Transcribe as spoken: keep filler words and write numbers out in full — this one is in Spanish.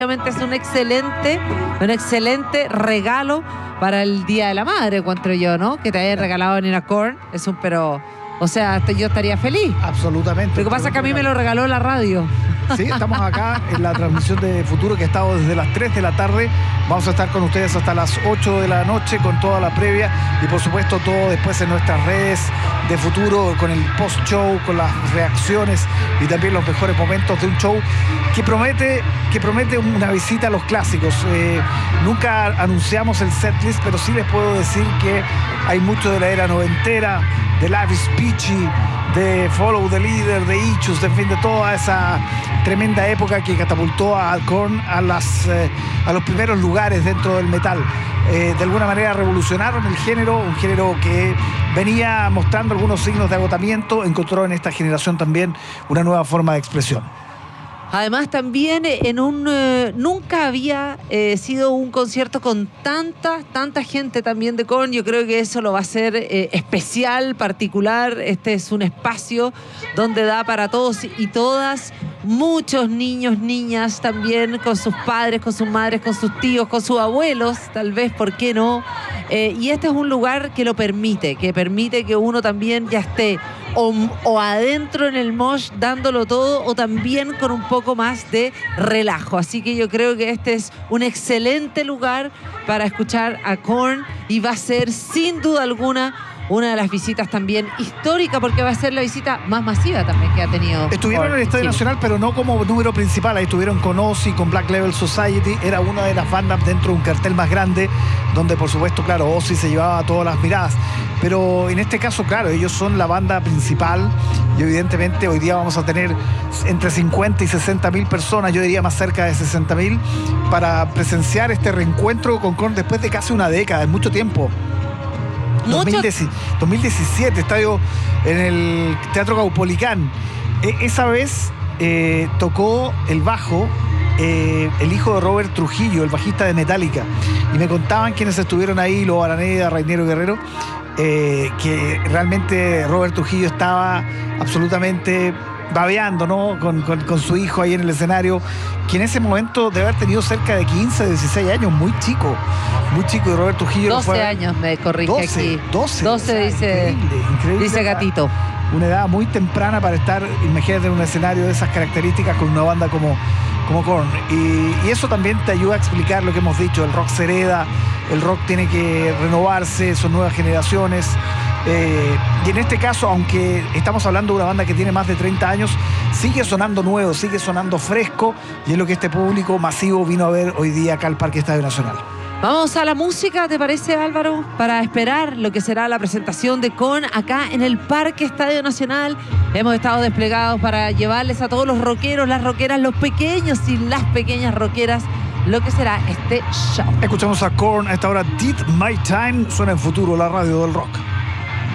Es un excelente, un excelente regalo para el Día de la Madre, encuentro yo, ¿no? Que te hayan regalado Nina Korn. Es un pero... O sea, yo estaría feliz. Absolutamente. Lo que pasa es que a mí me lo regaló la radio. Sí, estamos acá en la transmisión de Futuro, que ha estado desde las tres de la tarde. Vamos a estar con ustedes hasta las ocho de la noche con toda la previa y por supuesto todo después en nuestras redes de Futuro, con el post-show, con las reacciones y también los mejores momentos de un show que promete, que promete una visita a los clásicos. Eh, nunca anunciamos el setlist, pero sí les puedo decir que hay mucho de la era noventera, de Life is Peachy, de Follow the Leader, de Ichus, de, en fin, de toda esa tremenda época que catapultó a Korn a, las, eh, a los primeros lugares dentro del metal. Eh, de alguna manera revolucionaron el género, un género que venía mostrando algunos signos de agotamiento, encontró en esta generación también una nueva forma de expresión. Además también en un eh, nunca había eh, sido un concierto con tanta, tanta gente también de Korn. Yo creo que eso lo va a hacer eh, especial, particular. Este es un espacio donde da para todos y todas, muchos niños, niñas también, con sus padres, con sus madres, con sus tíos, con sus abuelos, tal vez, ¿por qué no? Eh, y este es un lugar que lo permite, que permite que uno también ya esté o, o adentro en el mosh dándolo todo, o también con un poco más de relajo. Así que yo creo que este es un excelente lugar para escuchar a Korn y va a ser sin duda alguna una de las visitas también histórica, porque va a ser la visita más masiva también que ha tenido. Estuvieron en el Estadio Nacional, pero no como número principal. Ahí estuvieron con Ozzy, con Black Label Society. Era una de las bandas dentro de un cartel más grande, donde por supuesto, claro, Ozzy se llevaba todas las miradas. Pero en este caso, claro, ellos son la banda principal y evidentemente hoy día vamos a tener entre cincuenta y sesenta mil personas, yo diría más cerca de sesenta mil, para presenciar este reencuentro con Korn después de casi una década, en mucho tiempo. dos mil diecisiete, estadio en el Teatro Caupolicán. E esa vez eh, tocó el bajo eh, el hijo de Robert Trujillo, el bajista de Metallica. Y me contaban quienes estuvieron ahí, Lobo Araneda, Rainiero Guerrero, eh, que realmente Robert Trujillo estaba absolutamente babeando, ¿no? Con, con, con su hijo ahí en el escenario, que en ese momento debe haber tenido cerca de quince, dieciséis años, muy chico, muy chico, y Robert Trujillo doce fue... años, me corrige doce, aquí. doce, doce, dice, increíble, increíble, dice Gatito. Una edad muy temprana para estar, imagínate, en un escenario de esas características con una banda como, como Korn. Y, y eso también te ayuda a explicar lo que hemos dicho, el rock se hereda, el rock tiene que renovarse, son nuevas generaciones. Eh, y en este caso, aunque estamos hablando de una banda que tiene más de treinta años, sigue sonando nuevo, sigue sonando fresco, y es lo que este público masivo vino a ver hoy día acá al Parque Estadio Nacional. Vamos a la música, ¿te parece, Álvaro? Para esperar lo que será la presentación de Korn acá en el Parque Estadio Nacional. Hemos estado desplegados para llevarles a todos los rockeros, las rockeras, los pequeños y las pequeñas rockeras, lo que será este show. Escuchamos a Korn a esta hora. Did My Time suena en Futuro, la radio del rock.